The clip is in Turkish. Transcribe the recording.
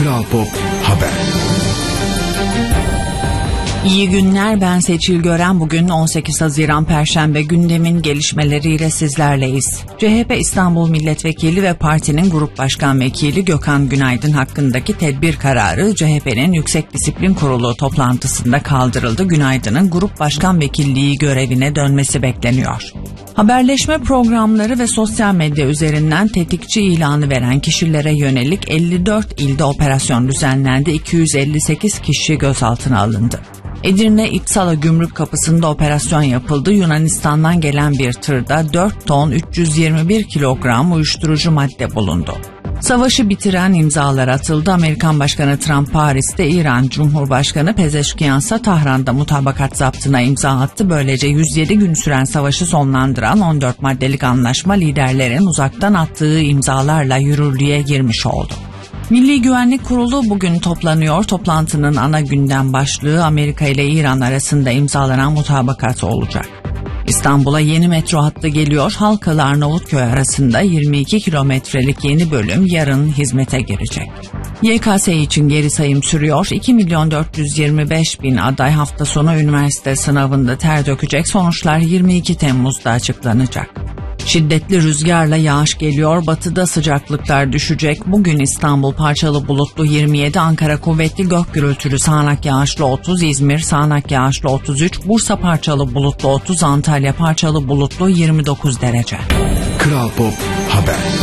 Kral Pop Haber. İyi günler, ben Seçil Gören. Bugün 18 Haziran Perşembe, gündemin gelişmeleriyle sizlerleyiz. CHP İstanbul Milletvekili ve partinin Grup Başkan Vekili Gökhan Günaydın hakkındaki tedbir kararı CHP'nin Yüksek Disiplin Kurulu toplantısında kaldırıldı. Günaydın'ın Grup Başkan Vekilliği görevine dönmesi bekleniyor. Haberleşme programları ve sosyal medya üzerinden tetikçi ilanı veren kişilere yönelik 54 ilde operasyon düzenlendi. 258 kişi gözaltına alındı. Edirne İpsala Gümrük Kapısı'nda operasyon yapıldı. Yunanistan'dan gelen bir tırda 4 ton 321 kilogram uyuşturucu madde bulundu. Savaşı bitiren imzalar atıldı. Amerikan Başkanı Trump Paris'te, İran Cumhurbaşkanı Pezeşkiyan ise Tahran'da mutabakat zaptına imza attı. Böylece 107 gün süren savaşı sonlandıran 14 maddelik anlaşma liderlerin uzaktan attığı imzalarla yürürlüğe girmiş oldu. Milli Güvenlik Kurulu bugün toplanıyor. Toplantının ana gündem başlığı Amerika ile İran arasında imzalanan mutabakat olacak. İstanbul'a yeni metro hattı geliyor. Halkalı Arnavutköy arasında 22 kilometrelik yeni bölüm yarın hizmete girecek. YKS için geri sayım sürüyor. 2.425.000 aday hafta sonu üniversite sınavında ter dökecek. Sonuçlar 22 Temmuz'da açıklanacak. Şiddetli rüzgarla yağış geliyor. Batıda sıcaklıklar düşecek. Bugün İstanbul parçalı bulutlu 27, Ankara kuvvetli gök gürültülü sağanak yağışlı 30, İzmir sağanak yağışlı 33, Bursa parçalı bulutlu 30, Antalya parçalı bulutlu 29 derece. Kral Pop Haber.